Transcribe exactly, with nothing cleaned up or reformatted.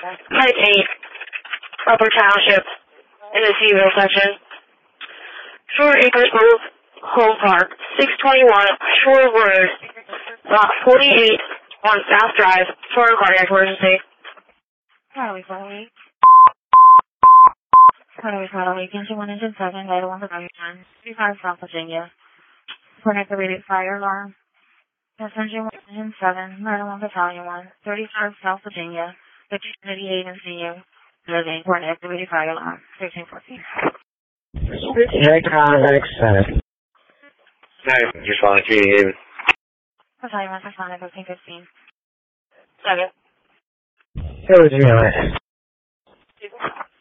Type eight, Upper Township, in the Seville section. Shore Acres Grove, Home Park, six twenty-one Shore Road, lot forty-eight on South Drive, for a cardiac emergency. Charlie, Charlie. Charlie, Charlie, Engine one, Engine seven, Vital one, Battalion one, thirty-five South Virginia. For an activated fire alarm. Yes, Engine one, Engine seven, Vital one, Battalion one, thirty-five South Virginia, fifteen eighty-eight and C U. Living for an activated fire alarm, thirteen fourteen. Electronics seven. Alright, just calling three Haven. Battalion one, Sonic, fifteen fifteen. Second. It was me.